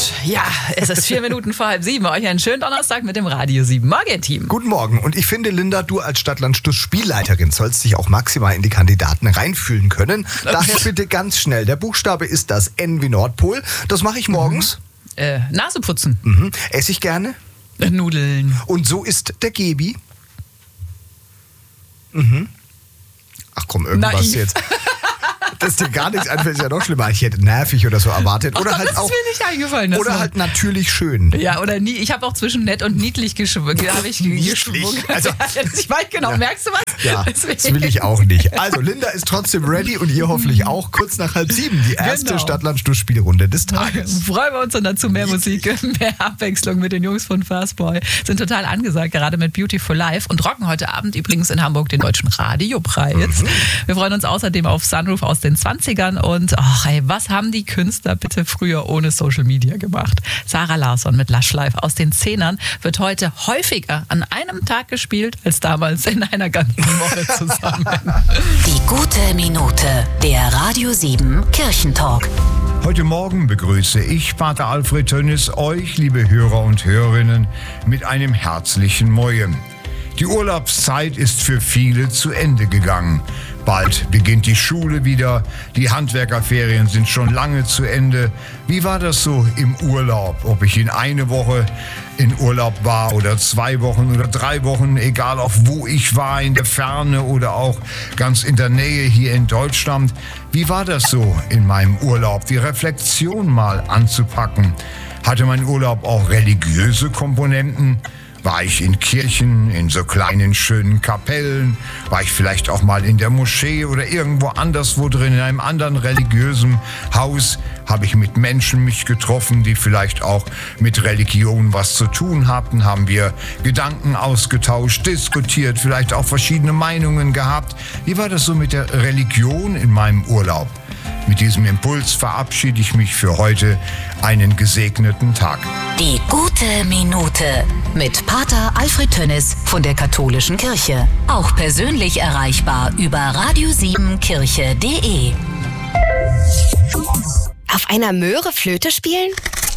Ja, es ist 4 Minuten vor 6:30. Euch einen schönen Donnerstag mit dem Radio 7 Morgen-Team. Guten Morgen. Und ich finde, Linda, du als Stadtland-Stuss-Spielleiterin sollst dich auch maximal in die Kandidaten reinfühlen können. Daher bitte ganz schnell. Der Buchstabe ist das N wie Nordpol. Das mache ich morgens. Nase putzen. Esse ich gerne. Nudeln. Und so ist der Gebi. Ach komm, irgendwas Naiv. jetzt. Dass dir gar nichts einfällt, ist ja noch schlimmer. Ich hätte nervig oder so erwartet. Oder halt das auch, ist mir nicht eingefallen. Das oder Wort. halt natürlich schön. Ja, oder nie. Ich habe auch zwischen nett und niedlich geschwungen. Also, ich weiß genau, ja. Merkst du was? Ja, das will ich auch nicht. Also Linda ist trotzdem ready und ihr hoffentlich auch. Kurz nach 6:30 die erste Genau. Stadtland-Stuss-Spielrunde des Tages. Freuen wir uns und dazu mehr Musik, mehr Abwechslung mit den Jungs von Fastboy. Sind total angesagt, gerade mit Beautiful Life und rocken heute Abend übrigens in Hamburg den Deutschen Radiopreis. Wir freuen uns außerdem auf Sunroof aus den 20ern und was haben die Künstler bitte früher ohne Social Media gemacht? Sarah Larsson mit Lush Life aus den 10ern wird heute häufiger an einem Tag gespielt als damals in einer ganzen Woche zusammen. Die gute Minute, der Radio 7 Kirchentalk. Heute Morgen begrüße ich, Pater Alfred Tönnis, euch, liebe Hörer und Hörerinnen, mit einem herzlichen Moin. Die Urlaubszeit ist für viele zu Ende gegangen. Bald beginnt die Schule wieder, die Handwerkerferien sind schon lange zu Ende. Wie war das so im Urlaub? Ob ich in eine Woche in Urlaub war oder 2 Wochen oder 3 Wochen, egal auch wo ich war, in der Ferne oder auch ganz in der Nähe hier in Deutschland. Wie war das so in meinem Urlaub? Die Reflexion mal anzupacken. Hatte mein Urlaub auch religiöse Komponenten? War ich in Kirchen, in so kleinen, schönen Kapellen? War ich vielleicht auch mal in der Moschee oder irgendwo anderswo drin, in einem anderen religiösen Haus? Habe ich mit Menschen mich getroffen, die vielleicht auch mit Religion was zu tun hatten? Haben wir Gedanken ausgetauscht, diskutiert, vielleicht auch verschiedene Meinungen gehabt? Wie war das so mit der Religion in meinem Urlaub? Mit diesem Impuls verabschiede ich mich für heute. Einen gesegneten Tag. Die gute Minute mit Pater Alfred Tönnis von der Katholischen Kirche. Auch persönlich erreichbar über radio7kirche.de. Auf einer Möhre Flöte spielen?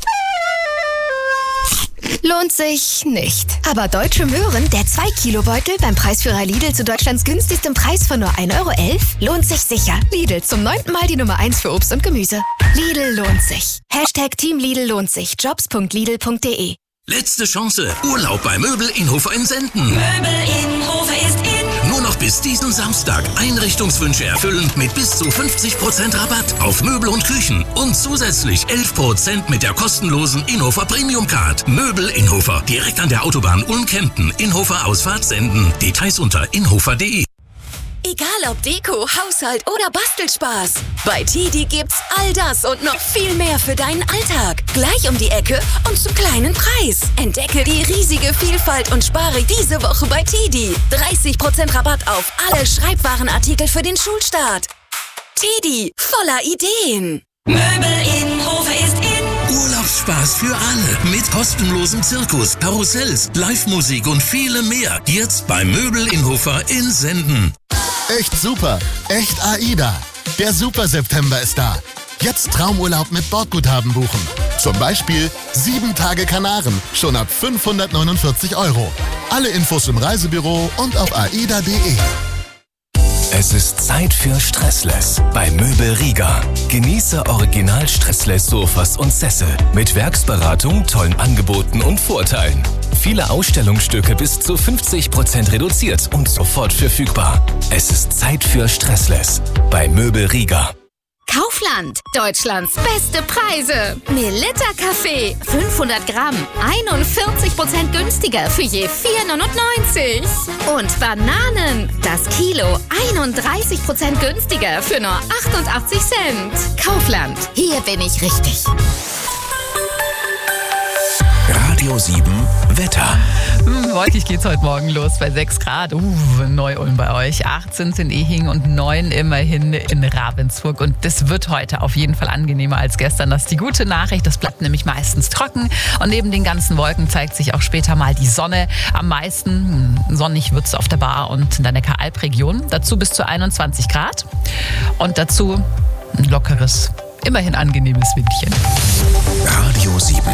Lohnt sich nicht. Aber Deutsche Möhren, der 2-Kilo-Beutel beim Preisführer Lidl zu Deutschlands günstigstem Preis von nur 1,11 € lohnt sich sicher. Lidl, zum 9. Mal die Nummer 1 für Obst und Gemüse. Lidl lohnt sich. #Team Lidl lohnt sich. Jobs.lidl.de. Letzte Chance. Urlaub bei Möbel Inhofer in Senden. Möbel Inhofer ist in. Nur noch bis diesen Samstag Einrichtungswünsche erfüllen mit bis zu 50% Rabatt auf Möbel und Küchen und zusätzlich 11% mit der kostenlosen Inhofer Premium Card. Möbel Inhofer, direkt an der Autobahn Ulm-Kempten, Inhofer Ausfahrt Senden. Details unter inhofer.de. Egal ob Deko, Haushalt oder Bastelspaß. Bei TEDi gibt's all das und noch viel mehr für deinen Alltag. Gleich um die Ecke und zum kleinen Preis. Entdecke die riesige Vielfalt und spare diese Woche bei TEDi. 30% Rabatt auf alle Schreibwarenartikel für den Schulstart. TEDi, voller Ideen. Möbel Inhofer ist in. Urlaubsspaß für alle mit kostenlosem Zirkus, Karussells, Live-Musik und vielem mehr. Jetzt bei Möbel Inhofer in Senden. Echt super, echt AIDA. Der Super September ist da. Jetzt Traumurlaub mit Bordguthaben buchen. Zum Beispiel 7 Tage Kanaren, schon ab 549 €. Alle Infos im Reisebüro und auf aida.de. Es ist Zeit für Stressless bei Möbel Riga. Genieße original Stressless Sofas und Sessel mit Werksberatung, tollen Angeboten und Vorteilen. Viele Ausstellungsstücke bis zu 50% reduziert und sofort verfügbar. Es ist Zeit für Stressless bei Möbel Riga. Kaufland, Deutschlands beste Preise. Melitta Kaffee, 500 Gramm, 41% günstiger für je 4,99 €. Und Bananen, das Kilo, 31% günstiger für nur 88 Cent. Kaufland, hier bin ich richtig. Radio 7 Wetter. Wolkig geht's heute Morgen los bei 6 Grad. Neu-Ulm bei euch. 8 sind in Ehing und 9 immerhin in Ravensburg. Und das wird heute auf jeden Fall angenehmer als gestern. Das ist die gute Nachricht. Das bleibt nämlich meistens trocken. Und neben den ganzen Wolken zeigt sich auch später mal die Sonne. Am meisten sonnig wird's auf der Baar und in der Neckar-Alb-Region. Dazu bis zu 21 Grad. Und dazu ein lockeres, immerhin angenehmes Windchen. Radio 7.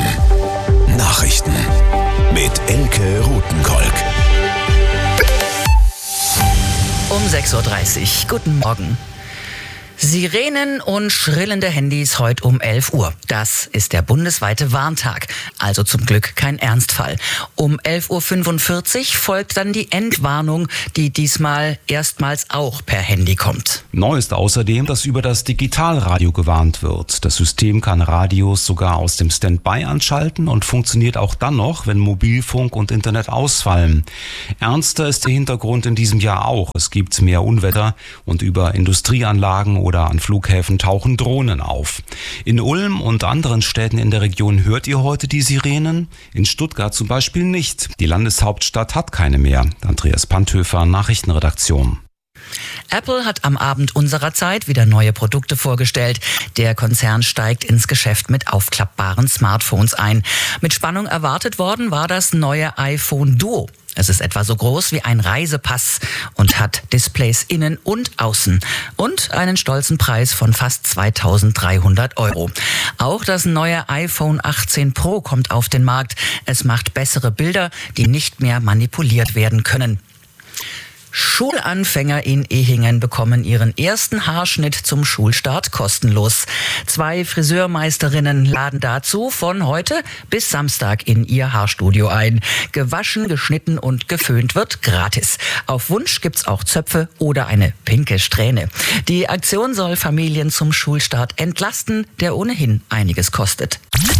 6.30 Uhr. Guten Morgen. Sirenen und schrillende Handys heute um 11 Uhr. Das ist der bundesweite Warntag. Also zum Glück kein Ernstfall. Um 11.45 Uhr folgt dann die Endwarnung, die diesmal erstmals auch per Handy kommt. Neu ist außerdem, dass über das Digitalradio gewarnt wird. Das System kann Radios sogar aus dem Standby anschalten und funktioniert auch dann noch, wenn Mobilfunk und Internet ausfallen. Ernster ist der Hintergrund in diesem Jahr auch. Es gibt mehr Unwetter und über Industrieanlagen oder an Flughäfen tauchen Drohnen auf. In Ulm und anderen Städten in der Region hört ihr heute die Sirenen, in Stuttgart zum Beispiel nicht. Die Landeshauptstadt hat keine mehr. Andreas Panthöfer, Nachrichtenredaktion. Apple hat am Abend unserer Zeit wieder neue Produkte vorgestellt. Der Konzern steigt ins Geschäft mit aufklappbaren Smartphones ein. Mit Spannung erwartet worden war das neue iPhone Duo. Es ist etwa so groß wie ein Reisepass und hat Displays innen und außen und einen stolzen Preis von fast 2.300 €. Auch das neue iPhone 18 Pro kommt auf den Markt. Es macht bessere Bilder, die nicht mehr manipuliert werden können. Schulanfänger in Ehingen bekommen ihren ersten Haarschnitt zum Schulstart kostenlos. 2 Friseurmeisterinnen laden dazu von heute bis Samstag in ihr Haarstudio ein. Gewaschen, geschnitten und geföhnt wird gratis. Auf Wunsch gibt's auch Zöpfe oder eine pinke Strähne. Die Aktion soll Familien zum Schulstart entlasten, der ohnehin einiges kostet.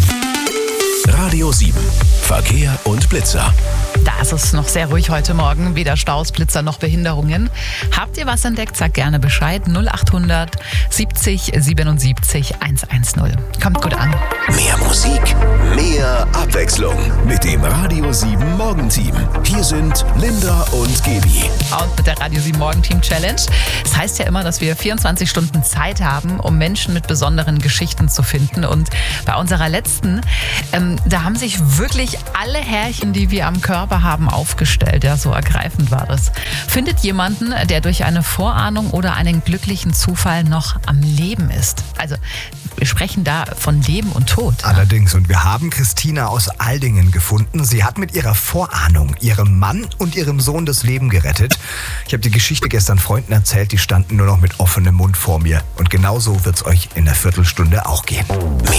Radio 7. Verkehr und Blitzer. Da ist es noch sehr ruhig heute Morgen. Weder Staus, Blitzer noch Behinderungen. Habt ihr was entdeckt? Sagt gerne Bescheid. 0800 70 77 110. Kommt gut an. Mehr Musik, mehr Abwechslung mit dem Radio 7 Morgenteam. Hier sind Linda und Gaby. Und mit der Radio 7 Morgenteam Challenge. Das heißt ja immer, dass wir 24 Stunden Zeit haben, um Menschen mit besonderen Geschichten zu finden. Und bei unserer letzten, da haben sich wirklich alle Härchen, die wir am Körper haben, aufgestellt. Ja, so ergreifend war das. Findet jemanden, der durch eine Vorahnung oder einen glücklichen Zufall noch am Leben ist. Also wir sprechen da von Leben und Tod. Allerdings. Und wir haben Christina aus Aldingen gefunden. Sie hat mit ihrer Vorahnung ihrem Mann und ihrem Sohn das Leben gerettet. Ich habe die Geschichte gestern Freunden erzählt. Die standen nur noch mit offenem Mund vor mir. Und genauso wird es euch in der Viertelstunde auch gehen.